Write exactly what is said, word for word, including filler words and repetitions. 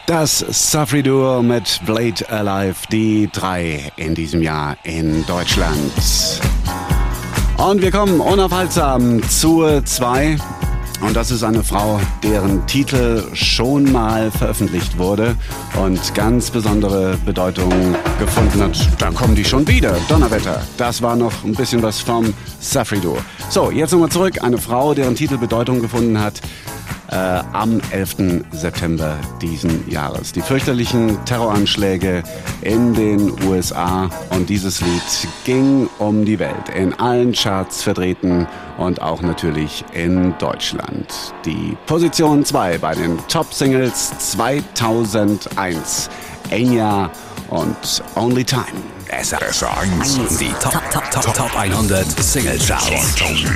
Das Safri Duo mit Blade Alive, die drei in diesem Jahr in Deutschland. Und wir kommen unaufhaltsam zur zwei. Und das ist eine Frau, deren Titel schon mal veröffentlicht wurde und ganz besondere Bedeutung gefunden hat. Da kommen die schon wieder. Donnerwetter. Das war noch ein bisschen was vom Safri Duo. So, jetzt nochmal zurück. Eine Frau, deren Titel Bedeutung gefunden hat äh, am elften September diesen Jahres. Die fürchterlichen Terroranschläge in den U S A. Und dieses Lied ging um die Welt. In allen Charts vertreten und auch natürlich in Deutschland. Die Position zwei bei den Top-Singles zweitausendeins. Enya und Only Time. S R eins, die Top, Top, Top, Top hundert Single Charts.